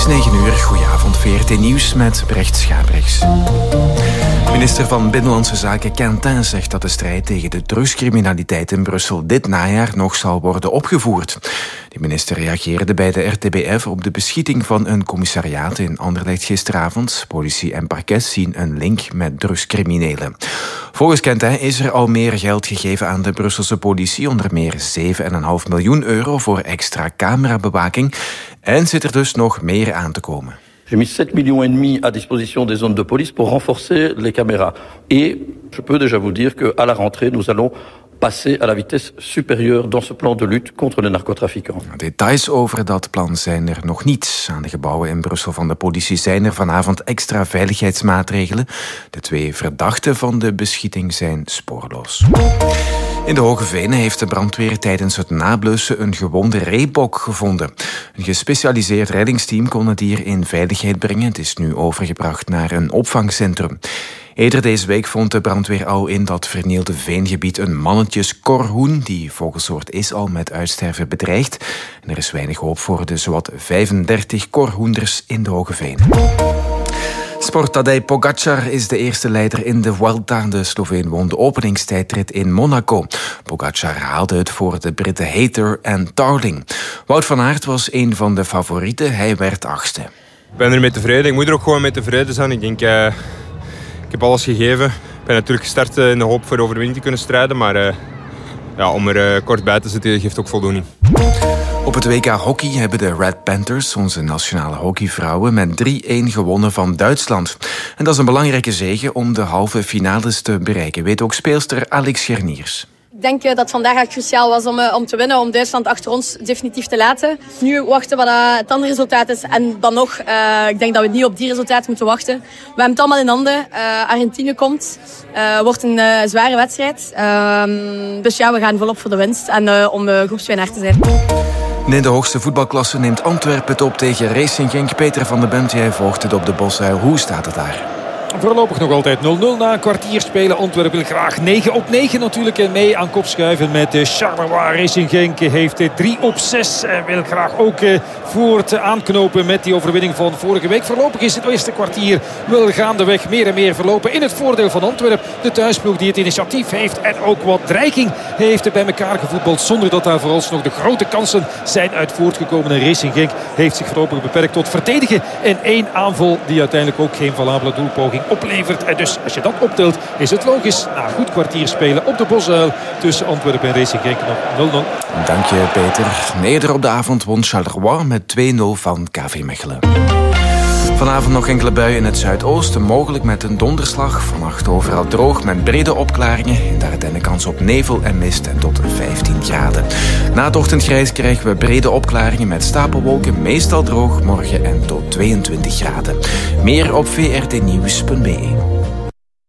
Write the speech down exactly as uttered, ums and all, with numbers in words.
is negen uur. Goedenavond, V R T Nieuws met Brecht Schabrechts. Minister van Binnenlandse Zaken Quentin zegt dat de strijd tegen de drugscriminaliteit in Brussel dit najaar nog zal worden opgevoerd. De minister reageerde bij de R T B F op de beschieting van een commissariaat in Anderlecht gisteravond. Politie en parket zien een link met drugscriminelen. Volgens Quentin is er al meer geld gegeven aan de Brusselse politie, onder meer zeven komma vijf miljoen euro voor extra camerabewaking. En zit er dus nog meer aan te komen. J'ai mis sept millions et demi à disposition des zones de police pour renforcer les caméras. Et je peux déjà vous dire qu'à la rentrée, nous allons passer à la vitesse supérieure dans ce plan de lutte contre les narcotrafiquants. Details over dat plan zijn er nog niet. Aan de gebouwen in Brussel van de politie zijn er vanavond extra veiligheidsmaatregelen. De twee verdachten van de beschieting zijn spoorloos. In de Hoge Venen heeft de brandweer tijdens het nablussen een gewonde reebok gevonden. Een gespecialiseerd reddingsteam kon het dier in veiligheid brengen. Het is nu overgebracht naar een opvangcentrum. Eerder deze week vond de brandweer al in dat vernielde veengebied een mannetjeskorhoen. Die vogelsoort is al met uitsterven bedreigd. En er is weinig hoop voor de zowat vijfendertig korhoenders in de Hoge Venen. Sport Tadej Pogačar is de eerste leider in de Vuelta. De Sloveen won de openingstijdrit in Monaco. Pogačar haalde het voor de Britten Hayter en Tarling. Wout van Aert was een van de favorieten. Hij werd achtste. Ik ben ermee tevreden. Ik moet er ook gewoon mee tevreden zijn. Ik denk, uh, ik heb alles gegeven. Ik ben natuurlijk gestart in de hoop voor de overwinning te kunnen strijden. Maar uh, ja, om er uh, kort bij te zitten geeft ook voldoening. Op het W K Hockey hebben de Red Panthers, onze nationale hockeyvrouwen, met drie-een gewonnen van Duitsland. En dat is een belangrijke zege om de halve finales te bereiken, weet ook speelster Alex Gerniers. Ik denk dat het vandaag cruciaal was om, om te winnen, om Duitsland achter ons definitief te laten. Nu wachten wat het andere resultaat is. En dan nog, uh, ik denk dat we niet op die resultaat moeten wachten. We hebben het allemaal in handen. Uh, Argentinië komt. Uh, wordt een uh, zware wedstrijd. Uh, dus ja, we gaan volop voor de winst. En uh, om uh, groepswinnaar te zijn. In de hoogste voetbalklasse neemt Antwerpen het op tegen Racing Genk. Peter van den Bemt, jij volgt het op de Bosuil. Hoe staat het daar? Voorlopig nog altijd nul nul na een kwartier spelen. Antwerpen wil graag negen op negen natuurlijk en mee aan kop schuiven met Charleroi. Racing Genk heeft drie op zes en wil graag ook voort aanknopen met die overwinning van vorige week. Voorlopig is het eerste kwartier wel gaandeweg meer en meer verlopen in het voordeel van Antwerpen. De thuisploeg die het initiatief heeft en ook wat dreiging heeft bij elkaar gevoetbald, zonder dat daar vooralsnog de grote kansen zijn uit voortgekomen. En Racing Genk heeft zich voorlopig beperkt tot verdedigen in één aanval die uiteindelijk ook geen valabele doelpoging oplevert. En dus als je dat optelt is het logisch na een goed kwartier spelen op de Bosuil tussen Antwerpen en Racing Genk nog nul nul. Dank je, Peter. Eerder op de avond won Charleroi met twee nul van K V Mechelen. Vanavond nog enkele buien in het zuidoosten, mogelijk met een donderslag. Vannacht overal droog met brede opklaringen. In de Ardennen kans op nevel en mist en tot vijftien graden. Na het ochtendgrijs krijgen we brede opklaringen met stapelwolken. Meestal droog morgen en tot tweeëntwintig graden. Meer op v r t nieuws punt b e.